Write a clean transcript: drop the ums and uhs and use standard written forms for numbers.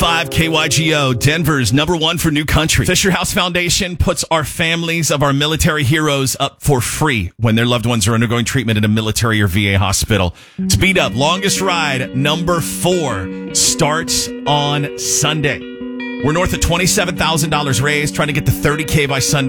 101.5 KYGO, Denver's number one for new country. Fisher House Foundation puts our families of our military heroes up for free when their loved ones are undergoing treatment in a military or VA hospital. Speed Up Longest Ride number 4 starts on Sunday. We're north of $27,000 raised, trying to get to $30K by Sunday.